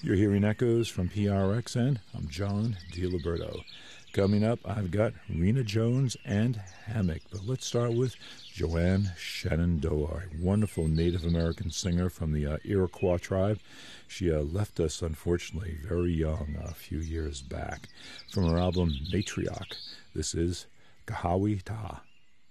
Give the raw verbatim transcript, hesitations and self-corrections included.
You're hearing echoes from P R X N. I'm John DiLiberto. Coming up, I've got Rena Jones and Hammock. But let's start with Joanne Shenandoah, a wonderful Native American singer from the uh, Iroquois tribe. She uh, left us, unfortunately, very young uh, a few years back. From her album Matriarch, this is Kahawi Ta.